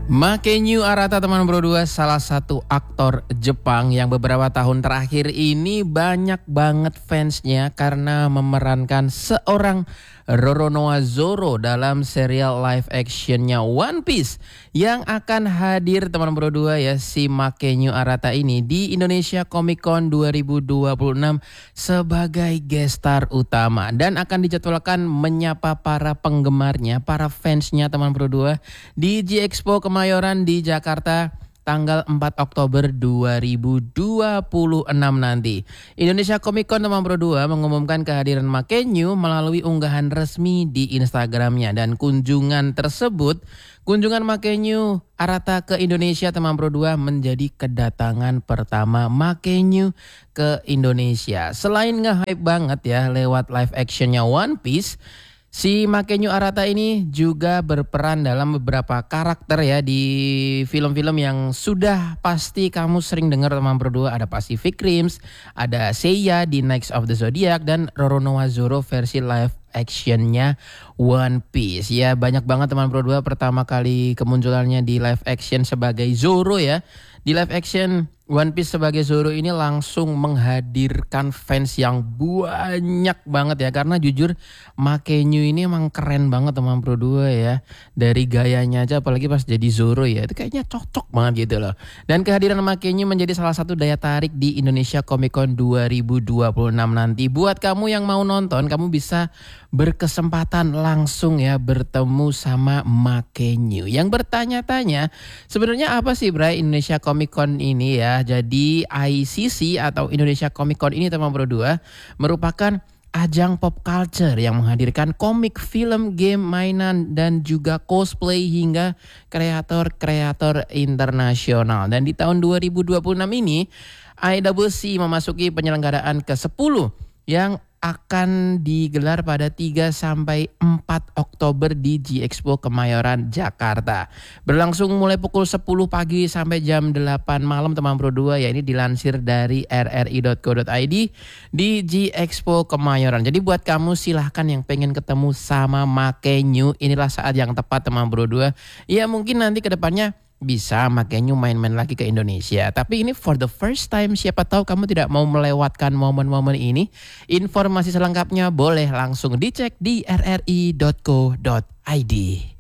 Makenyu Arata teman bro 2 salah satu aktor Jepang yang beberapa tahun terakhir ini banyak banget fansnya karena memerankan seorang Roronoa Zoro dalam serial live actionnya One Piece yang akan hadir teman bro 2 ya, si Makenyu Arata ini di Indonesia Comic Con 2026 sebagai guest star utama dan akan dijadwalkan menyapa para penggemarnya, para fansnya teman bro 2 di G-Expo Kemayoran di Jakarta tanggal 4 Oktober 2026 nanti. Indonesia Comic Con teman bro 2 mengumumkan kehadiran Makenyu melalui unggahan resmi di Instagramnya, dan kunjungan Makenyu Arata ke Indonesia teman bro 2 menjadi kedatangan pertama Makenyu ke Indonesia. Selain nge-hype banget ya lewat live actionnya One Piece, si Makenyu Arata ini juga berperan dalam beberapa karakter ya di film-film yang sudah pasti kamu sering dengar teman berdua. Ada Pacific Rims, ada Seiya di Knights of the Zodiac, dan Roronoa Zoro versi live actionnya One Piece. Ya banyak banget teman berdua pertama kali kemunculannya di live action sebagai Zoro ya. Di live action One Piece sebagai Zoro ini langsung menghadirkan fans yang banyak banget ya. Karena jujur Makenyu ini emang keren banget teman bro 2 ya. Dari gayanya aja apalagi pas jadi Zoro ya, itu kayaknya cocok banget gitu loh. Dan kehadiran Makenyu menjadi salah satu daya tarik di Indonesia Comic Con 2026 nanti. Buat kamu yang mau nonton, kamu bisa berkesempatan langsung ya bertemu sama Makenyu. Yang bertanya-tanya, sebenarnya apa sih Bray Indonesia Comic Con ini ya? Jadi ICC atau Indonesia Comic Con ini teman bro 2 merupakan ajang pop culture yang menghadirkan komik, film, game, mainan, dan juga cosplay hingga kreator-kreator internasional. Dan di tahun 2026 ini ICC memasuki penyelenggaraan ke-10 yang akan digelar pada 3 sampai 4 Oktober di G-Expo Kemayoran Jakarta. Berlangsung mulai pukul 10 pagi sampai jam 8 malam teman bro 2 ya, ini dilansir dari rri.co.id di G-Expo Kemayoran. Jadi buat kamu silahkan yang pengen ketemu sama Makenyu, inilah saat yang tepat teman bro 2. Ya mungkin nanti ke depannya bisa Makenyu main-main lagi ke Indonesia. Tapi ini for the first time, siapa tahu kamu tidak mau melewatkan momen-momen ini. Informasi selengkapnya boleh langsung dicek di rri.co.id.